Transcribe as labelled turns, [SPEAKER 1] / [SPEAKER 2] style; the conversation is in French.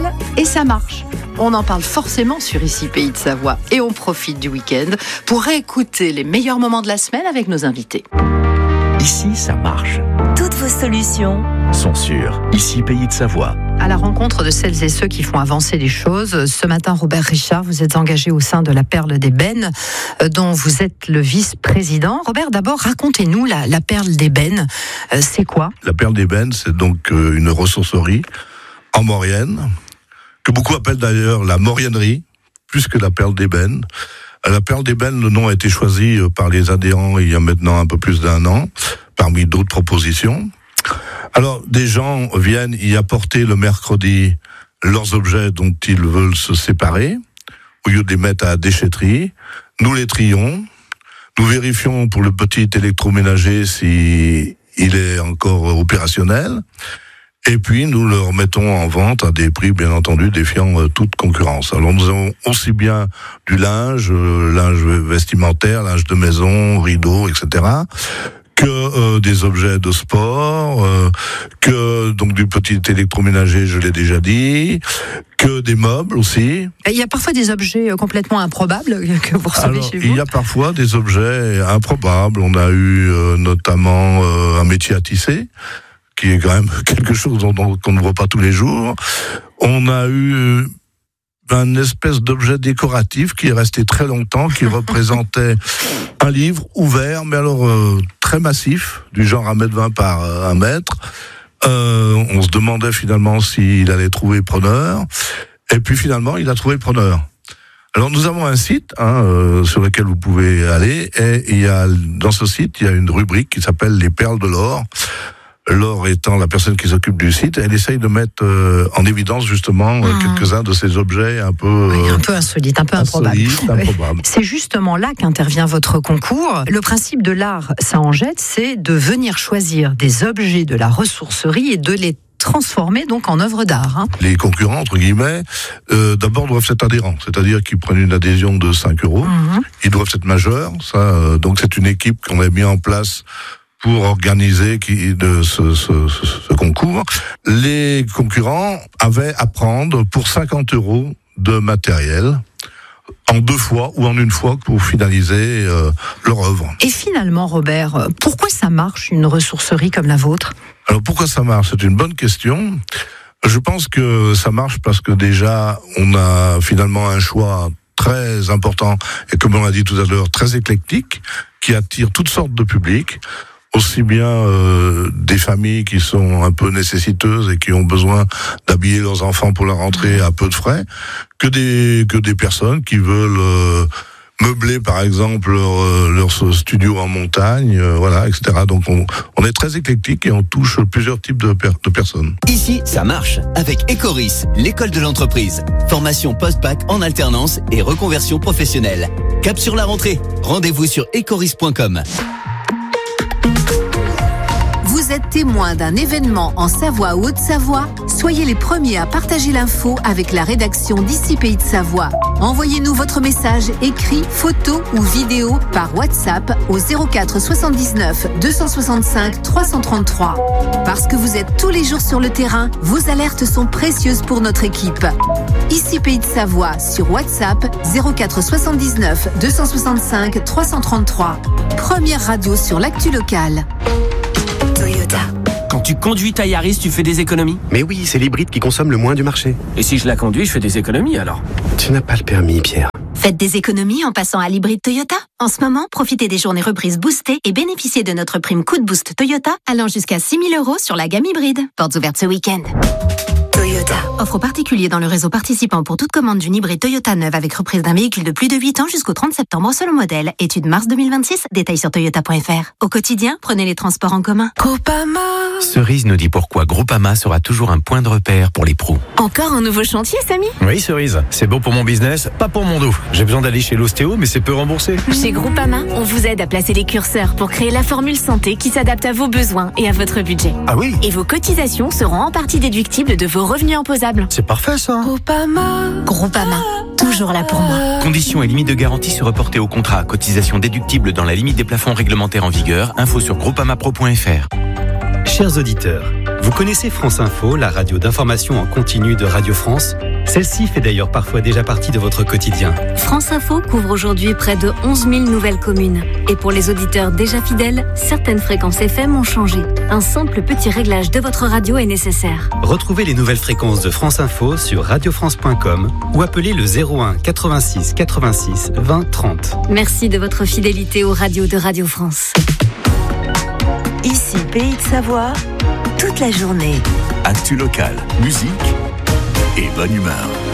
[SPEAKER 1] parle et ça marche. On en parle forcément sur Ici Pays de Savoie et on profite du week-end pour réécouter les meilleurs moments de la semaine avec nos invités.
[SPEAKER 2] Ici, ça marche.
[SPEAKER 3] Toutes vos solutions
[SPEAKER 2] Sont sûres. Ici, Pays de Savoie.
[SPEAKER 1] À la rencontre de celles et ceux qui font avancer les choses, ce matin, Robert Richard, vous êtes engagé au sein de la Perle d'Ébène, dont vous êtes le vice-président. Robert, d'abord, racontez-nous la Perle d'Ébène. C'est quoi ?
[SPEAKER 4] La Perle d'Ébène, c'est donc une ressourcerie en Maurienne, que beaucoup appellent d'ailleurs la Mauriennerie, plus que la Perle d'Ébène. La Perle d'Ébène, le nom a été choisi par les adhérents il y a maintenant un peu plus d'1 an, parmi d'autres propositions. Alors, des gens viennent y apporter le mercredi leurs objets dont ils veulent se séparer, au lieu de les mettre à la déchetterie. Nous les trions, nous vérifions pour le petit électroménager si il est encore opérationnel, et puis nous le remettons en vente à des prix, bien entendu, défiant toute concurrence. Alors nous avons aussi bien du linge vestimentaire, linge de maison, rideaux, etc., que des objets de sport, que donc du petit électroménager, je l'ai déjà dit, que des meubles aussi.
[SPEAKER 1] Il y a parfois des objets complètement improbables que vous recevez chez vous.
[SPEAKER 4] Il y a parfois des objets improbables. On a eu notamment un métier à tisser, qui est quand même quelque chose qu'on ne voit pas tous les jours. On a eu un espèce d'objet décoratif qui est resté très longtemps, qui représentait un livre ouvert, mais alors très massif, du genre 1,20 m par 1 mètre. On se demandait finalement s'il allait trouver preneur, et puis finalement il a trouvé preneur. Alors nous avons un site sur lequel vous pouvez aller, et dans ce site il y a une rubrique qui s'appelle les perles de l'or. Laure étant la personne qui s'occupe du site, elle essaye de mettre en évidence justement quelques-uns de ces objets un peu
[SPEAKER 1] un peu insolites, un peu improbables. C'est justement là qu'intervient votre concours. Le principe de l'art, ça en jette, c'est de venir choisir des objets de la ressourcerie et de les transformer donc en œuvres d'art.
[SPEAKER 4] Les concurrents, entre guillemets, d'abord doivent être adhérents, c'est-à-dire qu'ils prennent une adhésion de 5 €. Ils doivent être majeurs. Donc c'est une équipe qu'on a mis en place pour organiser ce concours. Les concurrents avaient à prendre pour 50 € de matériel en 2 fois ou en 1 fois pour finaliser leur œuvre.
[SPEAKER 1] Et finalement, Robert, pourquoi ça marche une ressourcerie comme la vôtre ?
[SPEAKER 4] Alors pourquoi ça marche ? C'est une bonne question. Je pense que ça marche parce que déjà on a finalement un choix très important et, comme on l'a dit tout à l'heure, très éclectique, qui attire toutes sortes de publics. Aussi bien des familles qui sont un peu nécessiteuses et qui ont besoin d'habiller leurs enfants pour la rentrée à peu de frais, que des personnes qui veulent meubler par exemple leur studio en montagne, etc. Donc on est très éclectique et on touche plusieurs types de personnes.
[SPEAKER 5] Ici, ça marche avec Ecoris, l'école de l'entreprise. Formation post-bac en alternance et reconversion professionnelle. Cap sur la rentrée. Rendez-vous sur ecoris.com.
[SPEAKER 6] Vous êtes témoin d'un événement en Savoie ou Haute-Savoie ? Soyez les premiers à partager l'info avec la rédaction d'Ici Pays de Savoie. Envoyez-nous votre message écrit, photo ou vidéo par WhatsApp au 04 79 265 333. Parce que vous êtes tous les jours sur le terrain, vos alertes sont précieuses pour notre équipe. Ici Pays de Savoie sur WhatsApp 04 79 265 333. Première radio sur l'actu locale. Toyota.
[SPEAKER 7] Quand tu conduis ta Yaris, tu fais des économies ?
[SPEAKER 8] Mais oui, c'est l'hybride qui consomme le moins du marché.
[SPEAKER 7] Et si je la conduis, je fais des économies alors ?
[SPEAKER 8] Tu n'as pas le permis, Pierre.
[SPEAKER 9] Faites des économies en passant à l'hybride Toyota. En ce moment, profitez des journées reprises boostées et bénéficiez de notre prime coup de boost Toyota allant jusqu'à 6 000 € sur la gamme hybride. Portes ouvertes ce week-end. Toyota. Offre aux particuliers dans le réseau participant pour toute commande d'une hybride Toyota neuve avec reprise d'un véhicule de plus de 8 ans jusqu'au 30 septembre selon modèle. Étude mars 2026, détails sur toyota.fr. Au quotidien, prenez les transports en commun.
[SPEAKER 6] Groupama.
[SPEAKER 10] Cerise nous dit pourquoi Groupama sera toujours un point de repère pour les pros.
[SPEAKER 9] Encore un nouveau chantier, Samy ?
[SPEAKER 10] Oui, Cerise, c'est bon pour mon business, pas pour mon dos. J'ai besoin d'aller chez l'ostéo, mais c'est peu remboursé.
[SPEAKER 9] Chez Groupama, on vous aide à placer les curseurs pour créer la formule santé qui s'adapte à vos besoins et à votre budget.
[SPEAKER 10] Ah oui ?
[SPEAKER 9] Et vos cotisations seront en partie déductibles de vos revenus imposables.
[SPEAKER 10] C'est parfait ça.
[SPEAKER 9] Groupama, toujours là pour moi.
[SPEAKER 10] Conditions et limites de garantie se reporter au contrat. Cotisation déductible dans la limite des plafonds réglementaires en vigueur. Info sur groupamapro.fr.
[SPEAKER 2] Chers auditeurs,
[SPEAKER 8] Vous connaissez France Info, la radio d'information en continu de Radio France? Celle-ci fait d'ailleurs parfois déjà partie de votre quotidien.
[SPEAKER 3] France Info couvre aujourd'hui près de 11 000 nouvelles communes. Et pour les auditeurs déjà fidèles, certaines fréquences FM ont changé. Un simple petit réglage de votre radio est nécessaire.
[SPEAKER 8] Retrouvez les nouvelles fréquences de France Info sur radiofrance.com ou appelez le 01 86 86 20 30.
[SPEAKER 3] Merci de votre fidélité aux radios de Radio France.
[SPEAKER 11] Ici, Pays de Savoie, toute la journée.
[SPEAKER 2] Actu local, musique et bonne humeur.